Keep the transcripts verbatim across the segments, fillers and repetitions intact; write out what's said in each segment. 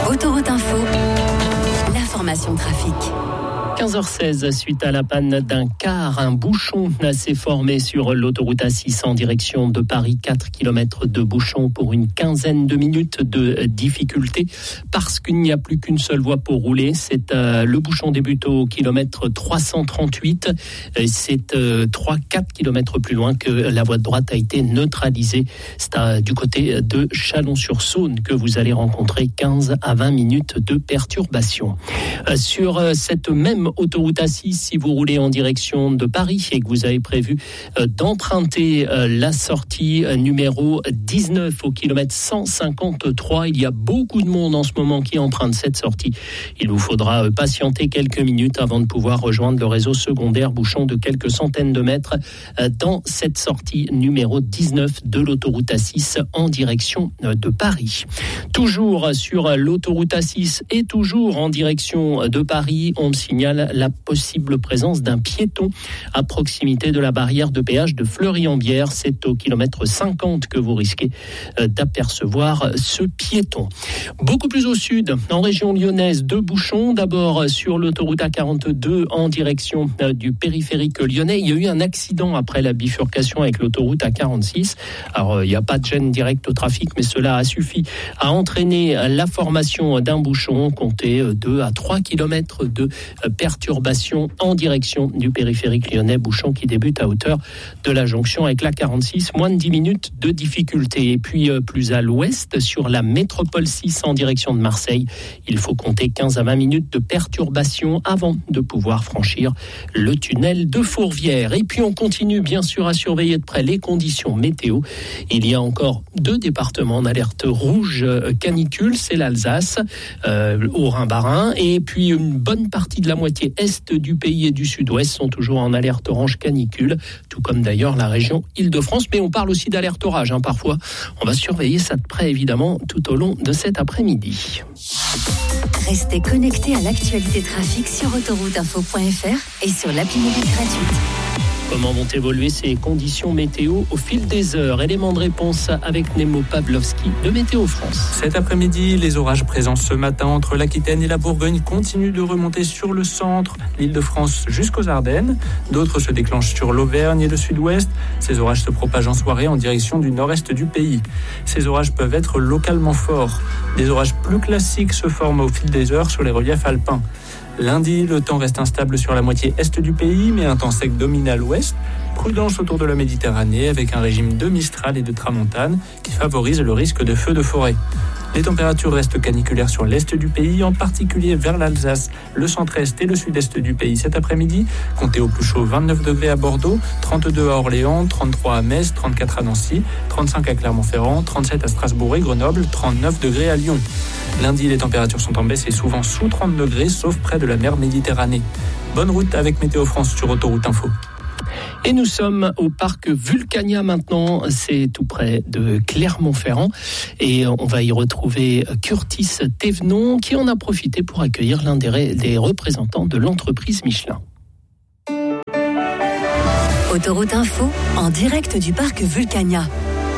Autoroute Info, l'information trafic. quinze heures seize, suite à la panne d'un car, un bouchon s'est formé sur l'autoroute A six en direction de Paris. quatre kilomètres de bouchon pour une quinzaine de minutes de difficulté parce qu'il n'y a plus qu'une seule voie pour rouler. C'est euh, le bouchon débute au kilomètre trois cent trente-huit. C'est euh, trois à quatre kilomètres plus loin que la voie de droite a été neutralisée. C'est euh, du côté de Chalon-sur-Saône que vous allez rencontrer quinze à vingt minutes de perturbation. Euh, sur euh, cette même autoroute A six, si vous roulez en direction de Paris et que vous avez prévu euh, d'emprunter euh, la sortie euh, numéro dix-neuf au kilomètre cent cinquante-trois, il y a beaucoup de monde en ce moment qui emprunte cette sortie. Il vous faudra euh, patienter quelques minutes avant de pouvoir rejoindre le réseau secondaire, bouchon de quelques centaines de mètres euh, dans cette sortie numéro dix-neuf de l'autoroute A six en direction euh, de Paris. Toujours sur l'autoroute A six et toujours en direction de Paris, on me signale la possible présence d'un piéton à proximité de la barrière de péage de Fleury-en-Bière. C'est au kilomètre cinquante que vous risquez d'apercevoir ce piéton. Beaucoup plus au sud, en région lyonnaise, deux bouchons. D'abord sur l'autoroute A quarante-deux en direction du périphérique lyonnais. Il y a eu un accident après la bifurcation avec l'autoroute A quarante-six. Alors il n'y a pas de gêne directe au trafic, mais cela a suffi à entraîner la formation d'un bouchon. Comptez deux à trois kilomètres de perturbation en direction du périphérique lyonnais, bouchon qui débute à hauteur de la jonction avec l'A quarante-six, moins de dix minutes de difficulté. Et puis euh, plus à l'ouest, sur la métropole six en direction de Marseille, il faut compter quinze à vingt minutes de perturbation avant de pouvoir franchir le tunnel de Fourvière. Et puis on continue bien sûr à surveiller de près les conditions météo. Il y a encore deux départements en alerte rouge canicule, c'est l'Alsace, euh, au Rhin-Bas-Rhin, et puis une bonne partie de la moitié est du pays et du sud-ouest sont toujours en alerte orange canicule, tout comme d'ailleurs la région Île-de-France. Mais on parle aussi d'alerte orage, hein, parfois. On va surveiller ça de près, évidemment, tout au long de cet après-midi. Restez connectés à l'actualité trafic sur autoroute info point f r et sur l'appli mobile gratuite. Comment vont évoluer ces conditions météo au fil des heures? Élément de réponse avec Nemo Pavlovski de Météo France. Cet après-midi, les orages présents ce matin entre l'Aquitaine et la Bourgogne continuent de remonter sur le centre, l'Île-de-France jusqu'aux Ardennes. D'autres se déclenchent sur l'Auvergne et le sud-ouest. Ces orages se propagent en soirée en direction du nord-est du pays. Ces orages peuvent être localement forts. Des orages plus classiques se forment au fil des heures sur les reliefs alpins. Lundi, le temps reste instable sur la moitié est du pays, mais un temps sec domine à l'ouest. Prudence autour de la Méditerranée avec un régime de Mistral et de Tramontane qui favorise le risque de feux de forêt. Les températures restent caniculaires sur l'est du pays, en particulier vers l'Alsace, le centre-est et le sud-est du pays cet après-midi. Comptez au plus chaud vingt-neuf degrés à Bordeaux, trente-deux à Orléans, trente-trois à Metz, trente-quatre à Nancy, trente-cinq à Clermont-Ferrand, trente-sept à Strasbourg et Grenoble, trente-neuf degrés à Lyon. Lundi, les températures sont en baisse et souvent sous trente degrés, sauf près de la mer Méditerranée. Bonne route avec Météo France sur Autoroute Info. Et nous sommes au parc Vulcania maintenant, c'est tout près de Clermont-Ferrand. Et on va y retrouver Curtis Thévenon qui en a profité pour accueillir l'un des, des représentants de l'entreprise Michelin. Autoroute Info, en direct du parc Vulcania.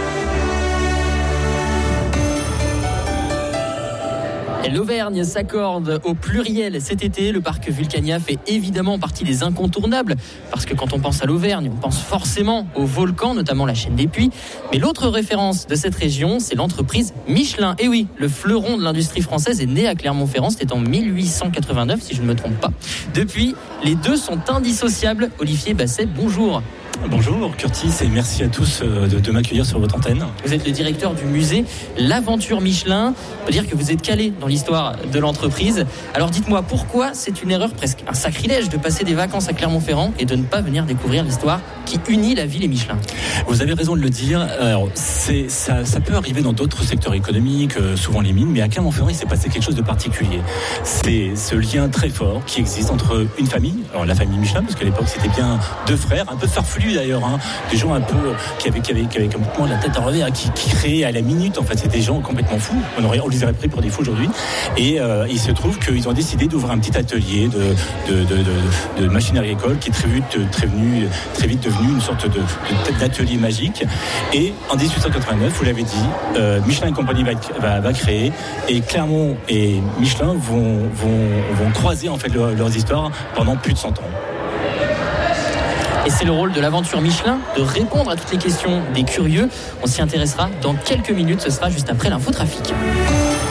L'Auvergne s'accorde au pluriel cet été. Le parc Vulcania fait évidemment partie des incontournables parce que quand on pense à l'Auvergne, on pense forcément aux volcans, notamment la chaîne des Puys. Mais l'autre référence de cette région, c'est l'entreprise Michelin. Et oui, le fleuron de l'industrie française est né à Clermont-Ferrand. C'était en mille huit cent quatre-vingt-neuf, si je ne me trompe pas. Depuis, les deux sont indissociables. Olivier Basset, bonjour. Bonjour Curtis et merci à tous de, de m'accueillir sur votre antenne. Vous êtes le directeur du musée L'Aventure Michelin. On peut dire que vous êtes calé dans l'histoire de l'entreprise. Alors dites-moi, pourquoi c'est une erreur, presque un sacrilège, de passer des vacances à Clermont-Ferrand et de ne pas venir découvrir l'histoire qui unit la ville et Michelin? Vous avez raison de le dire. Alors, c'est, ça, ça peut arriver dans d'autres secteurs économiques, euh, souvent les mines, mais à Clermont-Ferrand, il s'est passé quelque chose de particulier. C'est ce lien très fort qui existe entre une famille, alors la famille Michelin, parce qu'à l'époque c'était bien deux frères, un peu farfelus vu d'ailleurs, hein, des gens un peu qui avaient, qui avaient, qui avaient complètement la tête à revers, qui, qui créaient à la minute. En fait, c'était des gens complètement fous. On, aurait, on les aurait pris pour des fous aujourd'hui. Et euh, il se trouve qu'ils ont décidé d'ouvrir un petit atelier de, de, de, de, de machine agricole qui est très vite, très, venu, très vite devenu une sorte de, de, d'atelier magique. Et en dix-huit cent quatre-vingt-neuf, vous l'avez dit, euh, Michelin et compagnie va, va, va créer, et Clermont et Michelin vont, vont, vont croiser en fait leur, leurs histoires pendant plus de cent ans. Et c'est le rôle de l'aventure Michelin de répondre à toutes les questions des curieux. On s'y intéressera dans quelques minutes, ce sera juste après l'infotrafic.